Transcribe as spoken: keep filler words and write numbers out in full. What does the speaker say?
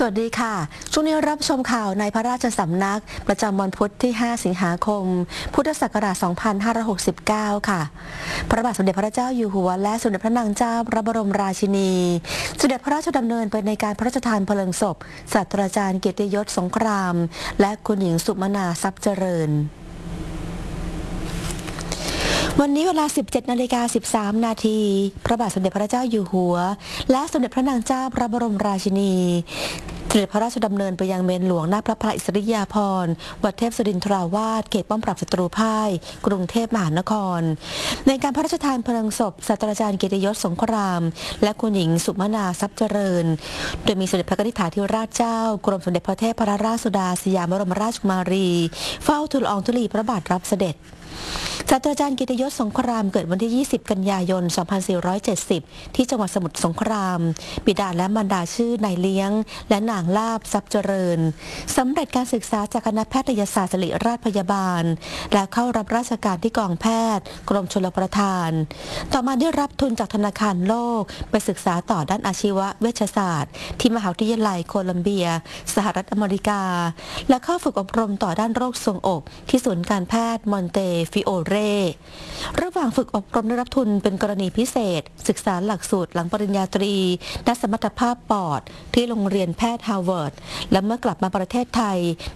สวัสดีค่ะช่วงนี้รับชมข่าวในพระราชสำนักประจำวันพุธที่ ห้า สิงหาคม พุทธศักราช สองพันห้าร้อยหกสิบเก้า ค่ะ พระบาทสมเด็จพระเจ้าอยู่หัวและสมเด็จพระนางเจ้าพระบรมราชินีเสด็จพระราชดำเนินไปในการพระราชทานเพลิงศพศาสตราจารย์เกียรติยศสงครามและคุณหญิงสุมนาทรัพย์เจริญวันนี้เวลา สิบเจ็ดนาฬิกาสิบสาม นาทีพระบาทสมเด็จพระเจ้าอยู่หัวและสมเด็จพระนางเจ้าพระบรมราชินีเสด็จพระราชดำเนินไปยังเมนหลวงหน้าพระพระอิสริยาภรณ์วัดเทพศิรินทราวาสเขตป้อมปราบศัตรูพ่ายกรุงเทพมหานครในการพระราชทานเพลิงศพศาสตราจารย์เกียรติยศสงครามและคุณหญิงสุมนาทรัพย์เจริญโดยมีสมเด็จพระนิธิถาธิราชเจ้ากรมสมเด็จพระเทพรัตนราชสุดาสยามบรมราชกุมารีเฝ้าทูลละอองธุลีพระบาทรับเสด็จศาสตราจารย์เกียรติยศสงครามเกิดวันที่ ยี่สิบ กันยายน สองพันสี่ร้อยเจ็ดสิบ ที่จังหวัดสมุทรสงครามบิดาและมารดาชื่อนายเลี้ยงและนางลาบทรัพย์เจริญสำเร็จการศึกษาจากคณะแพทยศาสตร์ศิริราชพยาบาลและเข้ารับราชการที่กองแพทย์กรมชลประทานต่อมาได้รับทุนจากธนาคารโลกไปศึกษาต่อด้านอาชีวเวชศาสตร์ที่มหาวิทยาลัยโคลัมเบียสหรัฐอเมริกาและเข้าฝึกอบรมต่อด้านโรคทรวงอกที่ศูนย์การแพทย์มอนเตฟิโอเรระหว่างฝึกอบรมได้รับทุนเป็นกรณีพิเศษศึกษาหลักสูตรหลังปริญญาตรีด้านสมรรถภาพปอดที่โรงเรียนแพทย์ฮาร์วาร์ดและเมื่อกลับมาประเทศไทย